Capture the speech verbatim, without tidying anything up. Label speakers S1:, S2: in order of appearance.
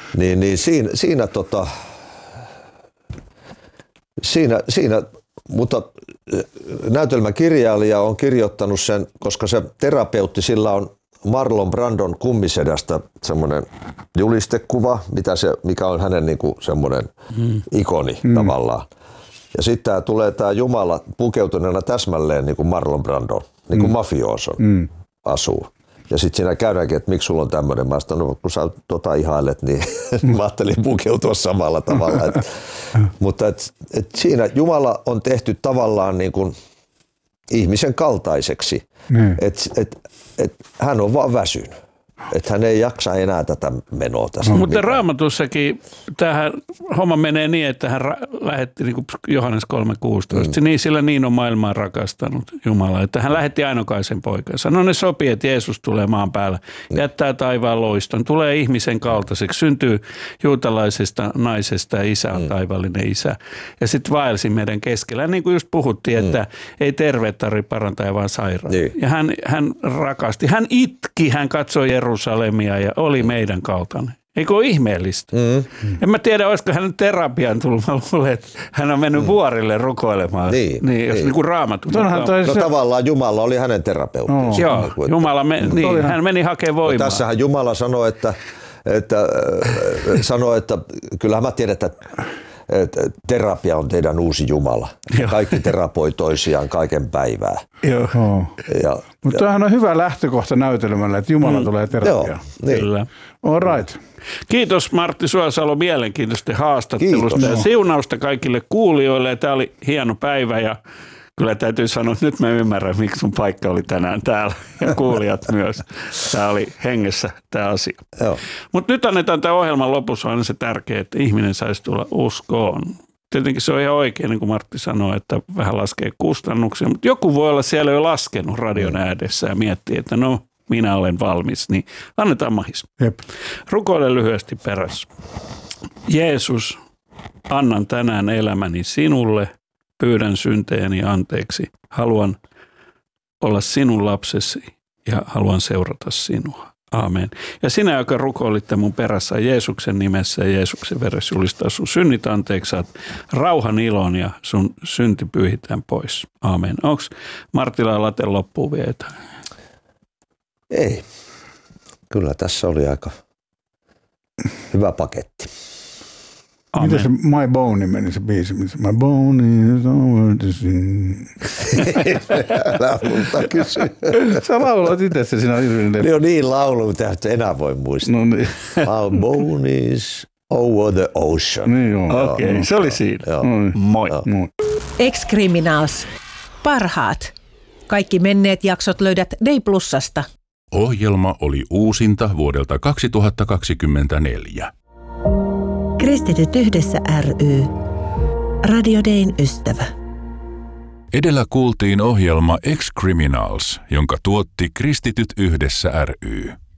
S1: Niin, niin siinä, siinä, tota, siinä, siinä, mutta näytelmäkirjailija on kirjoittanut sen, koska se terapeutti, sillä on Marlon Brandon Kummisedästä semmoinen julistekuva, mitä se, mikä on hänen niinku semmoinen mm. ikoni mm. tavallaan. Ja sitten tulee tämä Jumala pukeutuneena täsmälleen niin kuin Marlon Brando, niin kuin mm. mafioson mm. asuu. Ja sitten siinä käydäänkin, että miksi sulla on tämmöinen. Mä sanoin, no, kun sä tota ihailet, niin mä ajattelin pukeutua samalla tavalla. Et, mutta et, et siinä Jumala on tehty tavallaan niin kuin ihmisen kaltaiseksi. Mm. Että et, et, hän on vaan väsynyt. Että hän ei jaksa enää tätä menoa tässä.
S2: No, mutta Raamatussakin tämähän homma menee niin, että hän ra- lähetti niin kuin Johannes kolme kuusitoista. Mm. Niin sillä niin on maailmaa rakastanut Jumala, että hän lähetti ainokaisen poikansa. No ne sopii, että Jeesus tulee maan päällä, jättää taivaan loiston, tulee ihmisen kaltaiseksi, syntyy juutalaisesta naisesta ja isä on mm. taivaallinen isä. Ja sitten vaelsi meidän keskellä. Niin kuin just puhuttiin, että mm. ei terveet tarvitse parantaa, vaan sairaan. Niin. Ja hän, hän rakasti, hän itki, hän katsoi Jerusalemia ja oli meidän kaltainen. Eikö ole ihmeellistä? Mm. En mä tiedä, olisiko hän terapiaan tullut. Mä luulen, että hän on mennyt mm. vuorille rukoilemaan. Niin, niin, jos niin. niin kuin Raamattu.
S1: No, tavallaan Jumala oli hänen terapeuttinsa.
S2: No. Joo, Jumala me, niin, hän meni hakemaan voimaa.
S1: No, tässähän Jumala sanoi, että, että, äh, sanoi, että kyllähän mä tiedän, että että terapia on teidän uusi Jumala. Kaikki terapoi toisiaan kaiken päivää.
S3: Joo. Ja, mutta tämähän on hyvä lähtökohta näytelmällä, että Jumala mm. tulee terapiaan.
S1: Joo, niin.
S2: Kyllä.
S3: All right.
S2: Kiitos Martti Suosalo mielenkiintoista haastattelusta Kiitos. Ja siunausta kaikille kuulijoille. Tämä oli hieno päivä ja kyllä täytyy sanoa, että nyt mä ymmärrän, miksi sun paikka oli tänään täällä ja kuulijat myös. Tämä oli hengessä tämä asia. Mutta nyt annetaan tämä ohjelman lopussa on se tärkeä, että ihminen saisi tulla uskoon. Tietenkin se on ihan oikein, niin kuin Martti sanoi, että vähän laskee kustannuksia, mutta joku voi olla siellä jo laskenut radion ääressä ja miettii, että no minä olen valmis, niin annetaan mahis. Jep. Rukoile lyhyesti perässä. Jeesus, annan tänään elämäni sinulle. Pyydän syntejäni anteeksi. Haluan olla sinun lapsesi ja haluan seurata sinua. Aamen. Ja sinä, joka rukoilitte mun perässä Jeesuksen nimessä ja Jeesuksen veressä julistaa sun synnit anteeksi, saat rauhan ilon ja sun synti pyyhitään pois. Aamen. Onko Martilla late loppuun vielä jotain?
S1: Ei. Kyllä tässä oli aika hyvä paketti.
S3: Amen. Miten se My Bone meni se biisi? My bone is over the sea.
S1: Älä multa kysy.
S3: Sä laulat itse se siinä hirveän.
S1: Ne on niin laulu, mitä et enää voi muistaa.
S3: No niin.
S1: My bone is over the ocean.
S3: Niin joo.
S2: Okei, okay, se oli siinä.
S3: Joo.
S2: Moi.
S3: Moi.
S4: Ex-Criminals. Parhaat. Kaikki menneet jaksot löydät Day Plusasta.
S5: Ohjelma oli uusinta vuodelta kaksituhattakaksikymmentäneljä.
S4: Kristityt yhdessä ry. Radio Dayn ystävä.
S5: Edellä kuultiin ohjelma Ex-Criminals, jonka tuotti Kristityt yhdessä ry.